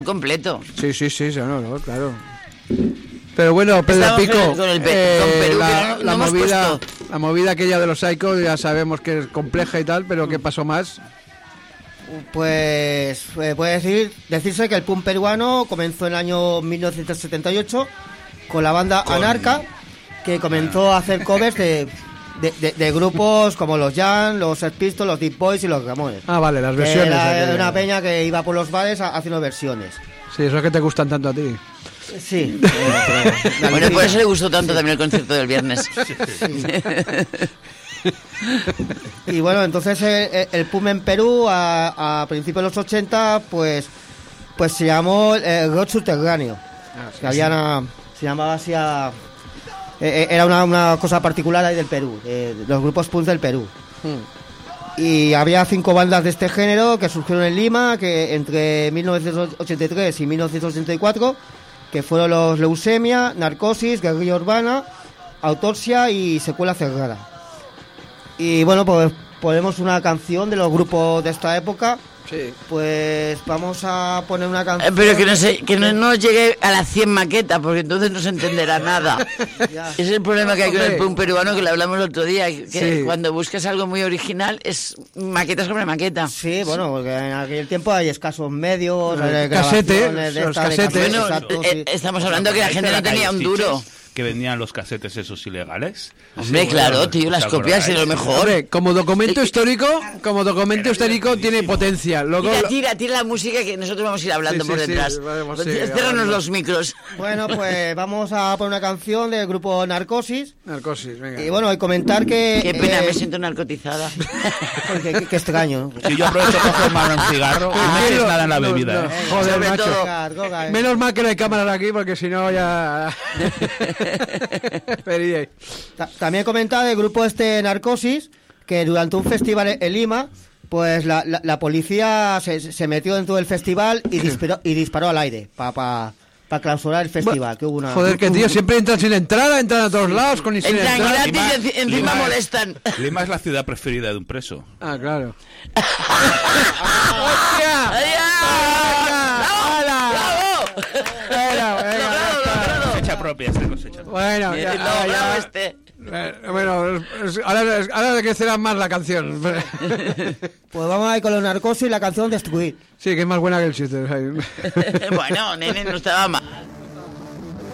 completo. Sí, no, claro. Pero bueno, Pedro Pico, con Perú, la movida aquella de los Psycho ya sabemos que es compleja y tal, pero ¿qué pasó más? Pues puede decirse que el punk peruano comenzó en el año 1978 con la banda Anarca, que comenzó a hacer covers de grupos como los Jam, los Sex Pistols, los Deep Boys y los Ramones. Ah, vale, las versiones. Era una peña que iba por los bares haciendo versiones. Sí, eso es que te gustan tanto a ti. Sí. Bueno, por eso le gustó tanto también el concierto del viernes. Sí. Y bueno, entonces el PUM en Perú a principios de los 80 pues se llamó rock subterráneo. Se llamaba así era una cosa particular ahí del Perú, los grupos punk del Perú. Y había 5 bandas de este género que surgieron en Lima, que entre 1983 y 1984, que fueron los Leucemia, Narcosis, Guerrilla Urbana, Autopsia y Secuela Cerrada. Y bueno, pues ponemos una canción de los grupos de esta época. Sí. Pues vamos a poner una canción. Pero que no llegue a las 100 maquetas, porque entonces no se entenderá nada. Es el problema que hay con el punk peruano, que lo hablamos el otro día, que cuando buscas algo muy original es maqueta sobre maqueta. Sí, bueno, porque en aquel tiempo hay escasos medios, casetes. Bueno, estamos hablando que la gente no tenía un duro. Que vendían los casetes esos ilegales. Hombre, claro, tío, las copias es lo mejor. Hombre, como documento histórico tiene potencia. Luego, tira la música, que nosotros vamos a ir hablando por detrás. Ciérranos los micros. Bueno, pues vamos a poner una canción del grupo Narcosis. Narcosis, venga. Y bueno, y comentar que... Qué pena, me siento narcotizada. Qué extraño. Si yo aprovecho para fumar un cigarro, no me eches nada en la bebida. Joder, macho. Menos mal que no hay cámaras aquí, porque si no ya... También comentaba del grupo Narcosis, que durante un festival en Lima, pues la policía se metió dentro del festival y disparó al aire para clausurar el festival. Que hubo una... Joder, que tío, siempre entran sin entrada, entran a todos lados con sin entran entrada. gratis y encima molestan. Lima es la ciudad preferida de un preso. Ah, claro. ¡Hostia! Cosecha propia, cosecha. Bueno, bueno, ahora crecerá más la canción. Pues vamos a ir con los Narcosis y la canción Destruir. Sí, que es más buena que el chiste. Bueno, nene, no estaba mal.